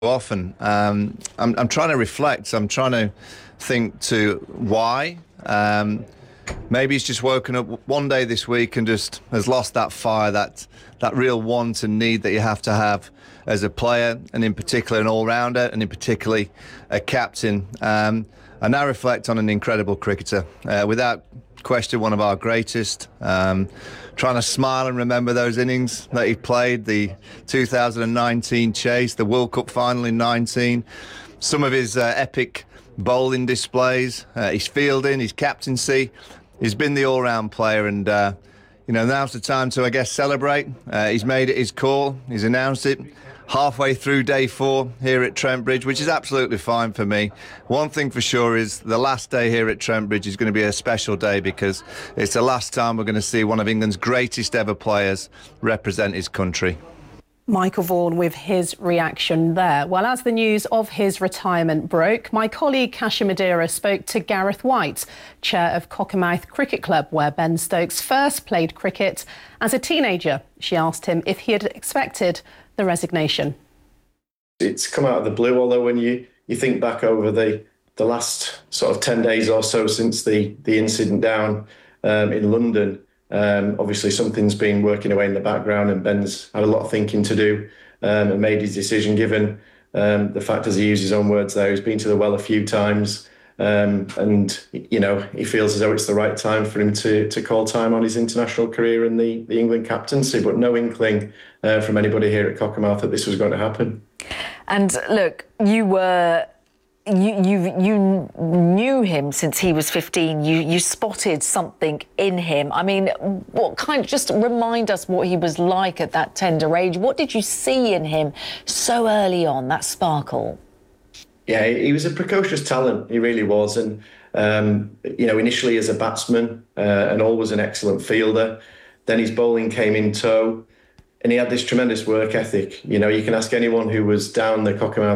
often. I'm trying to reflect. I'm trying to think to why. Maybe he's just woken up one day this week and just has lost that fire, that real want and need that you have to have as a player, and in particular an all-rounder, and in particularly a captain. I now reflect on an incredible cricketer, without question one of our greatest. Trying to smile and remember those innings that he played, the 2019 chase, the World Cup final in 19, some of his epic bowling displays, his fielding, his captaincy. He's been the all-round player, and now's the time to, I guess, celebrate. He's made it his call. He's announced it halfway through day 4 here at Trent Bridge, which is absolutely fine for me. One thing for sure is the last day here at Trent Bridge is going to be a special day, because it's the last time we're going to see one of England's greatest ever players represent his country. Michael Vaughan with his reaction there. Well, as the news of his retirement broke, my colleague Kasia Madeira spoke to Gareth White, chair of Cockermouth Cricket Club, where Ben Stokes first played cricket as a teenager. She asked him if he had expected the resignation. It's come out of the blue, although when you think back over the last sort of 10 days or so since the incident down in London, obviously something's been working away in the background, and Ben's had a lot of thinking to do and made his decision, given the fact, as he used his own words there, he's been to the well a few times, and he feels as though it's the right time for him to call time on his international career and the England captaincy, but no inkling from anybody here at Cockermouth that this was going to happen. And look, you knew him since he was 15. You spotted something in him. I mean, just remind us what he was like at that tender age. What did you see in him so early on, that sparkle? Yeah, he was a precocious talent. He really was. And, initially as a batsman and always an excellent fielder. Then his bowling came in tow. And he had this tremendous work ethic. You can ask anyone who was down the Cockermouth